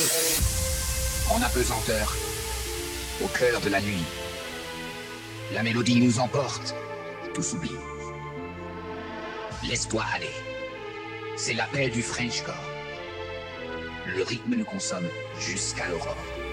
En apesanteur, au cœur de la nuit, la mélodie nous emporte, tout s'oublie. Laisse-toi aller. C'est l'appel du Frenchcore. Le rythme nous consomme jusqu'à l'aurore.